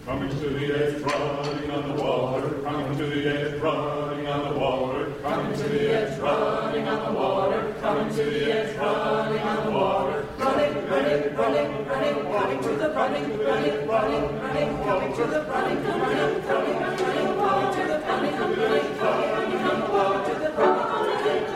Coming to the edge, running on the water. Coming to the edge, running on the water. Coming to the edge, running on the water. Coming to the edge, running on the water. Running, coming to the running, coming to the